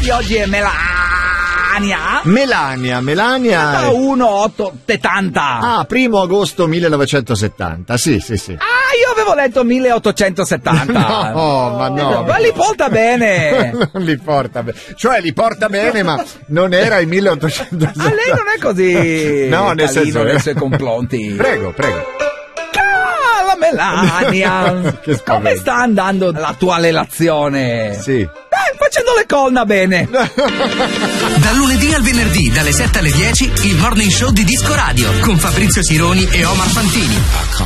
di oggi è Melania. Melania. 1870. Ah, 1 agosto 1970. Sì. Io avevo letto 1870. No, ma no. Ma li porta bene. Non li porta bene. Cioè, li porta bene, ma non era il 1870. A lei non è così. No, nel senso. Nei suoi confronti. Prego. Cara Melania. Che spavento. Come sta andando la tua relazione? Sì. Facendo le corna bene. Dal lunedì al venerdì, dalle 7 alle 10, il Morning Show di Disco Radio, con Fabrizio Sironi e Omar Fantini.